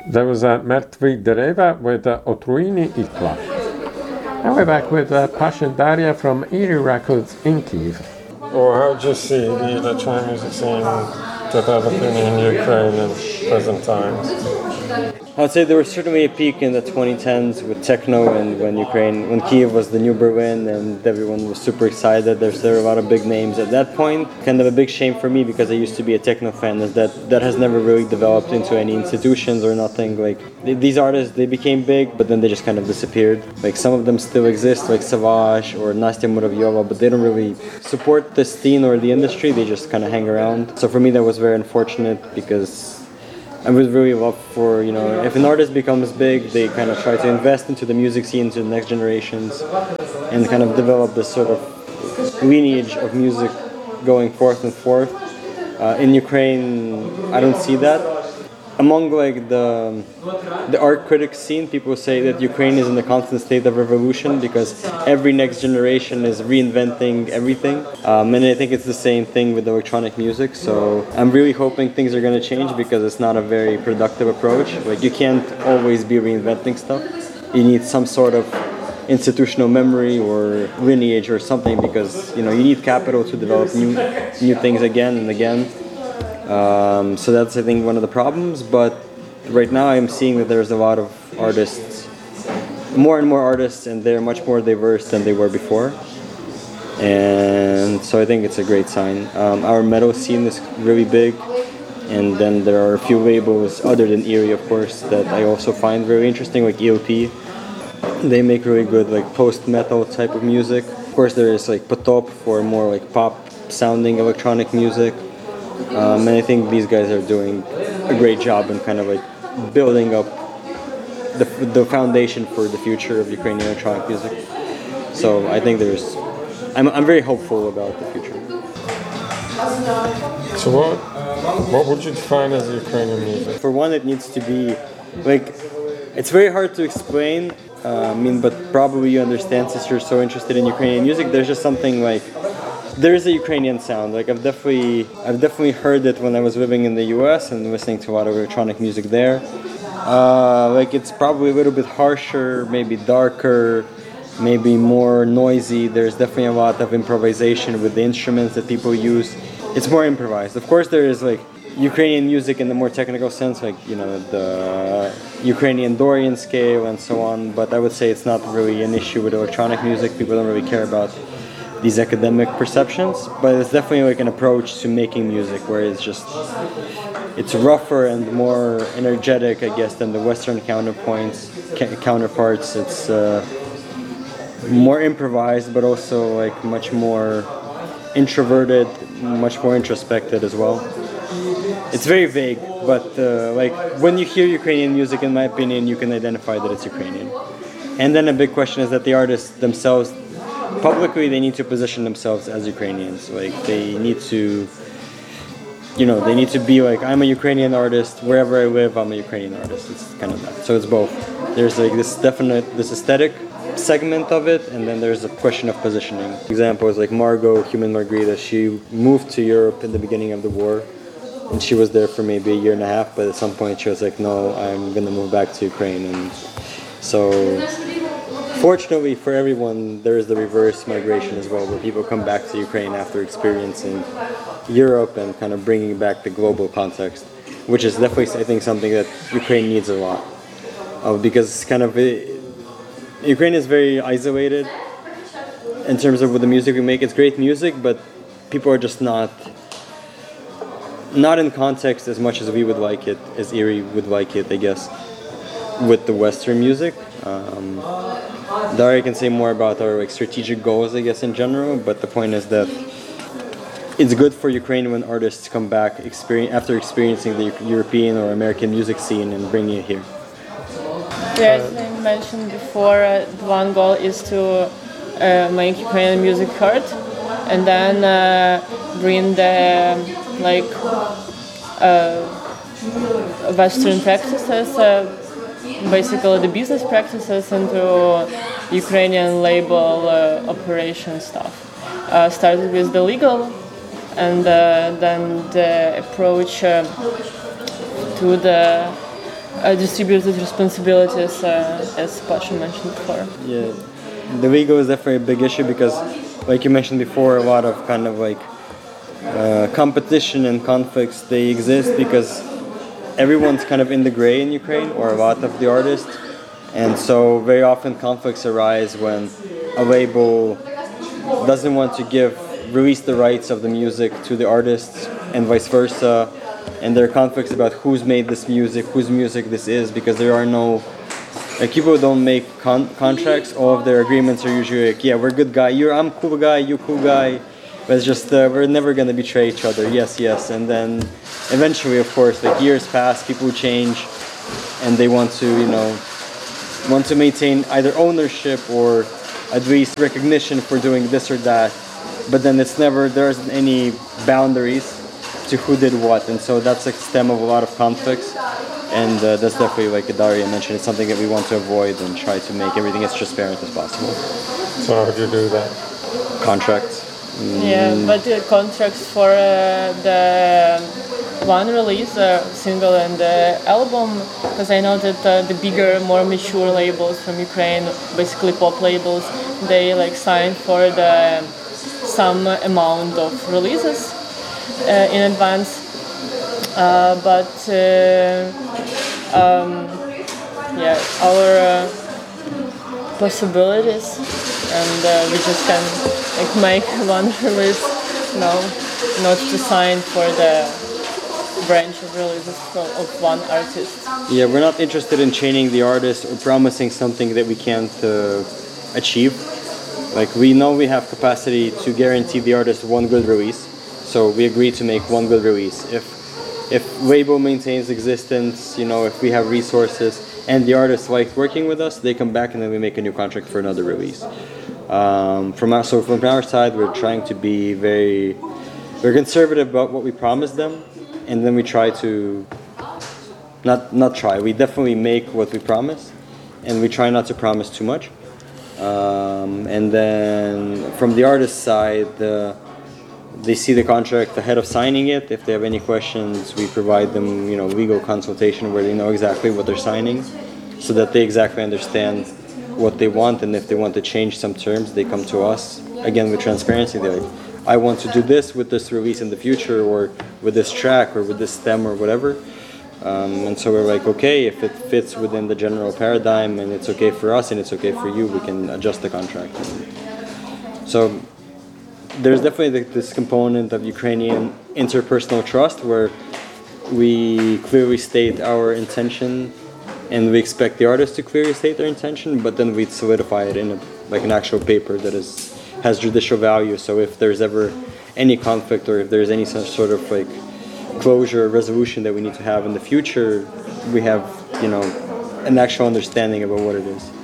There was Mrtvi Dereva with Otruini Itla. And we're back with Pasha Daria from Erie Records in Kyiv. Or how do you see the electronic music scene developing in Ukraine in present times? I would say there was certainly a peak in the 2010s with techno, and when Kyiv was the new Berlin and everyone was super excited. There were a lot of big names at that point. Kind of a big shame for me because I used to be a techno fan, is that has never really developed into any institutions or nothing. Like these artists, they became big, but then they just kind of disappeared. Like some of them still exist, like Savage or Nastya Muravyova, but they don't really support the scene or the industry. They just kind of hang around. So for me, that was very unfortunate because I would really love for, if an artist becomes big, they kind of try to invest into the music scene, into the next generations, and kind of develop this sort of lineage of music going forth and forth. In Ukraine, I don't see that. Among the art critic scene, people say that Ukraine is in a constant state of revolution because every next generation is reinventing everything. And I think it's the same thing with electronic music. So I'm really hoping things are going to change because it's not a very productive approach. Like you can't always be reinventing stuff. You need some sort of institutional memory or lineage or something because you need capital to develop new things again and again. So that's, I think, one of the problems, but right now I'm seeing that there's a lot of artists, more and more artists, and they're much more diverse than they were before, and so I think it's a great sign. Our metal scene is really big, and then there are a few labels, other than Erie, of course, that I also find very interesting, like ELP. They make really good, like, post-metal type of music. Of course, there is, like, Potop for more, like, pop-sounding electronic music. And I think these guys are doing a great job in kind of like building up the foundation for the future of Ukrainian electronic music. So I think I'm very hopeful about the future. So what would you define as Ukrainian music? For one, it needs to be like, it's very hard to explain. But probably you understand since you're so interested in Ukrainian music. There's just something like. There is a Ukrainian sound. Like I've definitely heard it when I was living in the U.S. and listening to a lot of electronic music there. Like it's probably a little bit harsher, maybe darker, maybe more noisy. There's definitely a lot of improvisation with the instruments that people use. It's more improvised. Of course, there is like Ukrainian music in the more technical sense, like the Ukrainian Dorian scale and so on. But I would say it's not really an issue with electronic music. People don't really care about these academic perceptions, but it's definitely like an approach to making music where it's rougher and more energetic, I guess, than the Western counterparts. It's more improvised, but also like much more introverted, much more introspective as well. It's very vague, but like when you hear Ukrainian music, in my opinion, you can identify that it's Ukrainian. And then a big question is that the artists themselves, publicly, they need to position themselves as Ukrainians. Like they need to, they need to be like, I'm a Ukrainian artist. Wherever I live, I'm a Ukrainian artist. It's kind of that. So it's both. There's like this aesthetic segment of it, and then there's a question of positioning. Example is like Margot Human Margarita. She moved to Europe in the beginning of the war, and she was there for maybe a year and a half. But at some point, she was like, no, I'm gonna move back to Ukraine, and so. Fortunately for everyone, there is the reverse migration as well, where people come back to Ukraine after experiencing Europe and kind of bringing back the global context, which is definitely, I think, something that Ukraine needs a lot of, because kind of Ukraine is very isolated in terms of what the music we make. It's great music, but people are just not in context as much as we would like it, as Erie would like it, I guess, with the Western music. Daria can say more about our strategic goals, I guess, in general, but the point is that it's good for Ukraine when artists come back after experiencing the European or American music scene and bringing it here. Yeah, as I mentioned before, one goal is to make Ukrainian music heard, and then bring the Western practices, basically the business practices, into Ukrainian label operation stuff. Started with the legal, and then the approach to the distributed responsibilities, as Pasha mentioned before. Yeah, the ego is definitely a big issue because, like you mentioned before, a lot of kind of like competition and conflicts, they exist because everyone's kind of in the gray in Ukraine, or a lot of the artists, and so very often conflicts arise when a label doesn't want to release the rights of the music to the artists and vice versa, and there are conflicts about who's made this music, whose music this is, because there are no, like, people don't make contracts. All of their agreements are usually like, yeah, we're good guy, I'm cool guy, you cool guy, but it's just we're never gonna betray each other, yes, and then eventually, of course, like, years pass, people change, and they want to maintain either ownership or at least recognition for doing this or that, but then there isn't any boundaries to who did what, and so that's the stem of a lot of conflicts, and that's definitely, like Daria mentioned, it's something that we want to avoid and try to make everything as transparent as possible. So how do you do that? Contracts. Yeah, but the contracts for the one release, single and the album, because I know that the bigger, more mature labels from Ukraine, basically pop labels, they like sign for some amount of releases in advance. Our possibilities, and we just can like make one release now, not to sign for the branch of releases of one artist. Yeah, we're not interested in chaining the artist or promising something that we can't achieve. Like, we know we have capacity to guarantee the artist one good release, so we agree to make one good release. If label maintains existence, if we have resources and the artists like working with us, they come back and then we make a new contract for another release. From our side, we're trying to be we're conservative about what we promise them, and then we try to we definitely make what we promise, and we try not to promise too much. And then from the artist side, they see the contract ahead of signing it. If they have any questions, we provide them, legal consultation where they know exactly what they're signing, so that they exactly understand what they want, and if they want to change some terms, they come to us. Again, with transparency, they're like, I want to do this with this release in the future, or with this track, or with this stem, or whatever. And so we're like, okay, if it fits within the general paradigm, and it's okay for us, and it's okay for you, we can adjust the contract. So there's definitely this component of Ukrainian interpersonal trust, where we clearly state our intention, and we expect the artist to clearly state their intention, but then we solidify it in an actual paper that has judicial value. So if there's ever any conflict, or if there's any such sort of like closure or resolution that we need to have in the future, we have an actual understanding about what it is.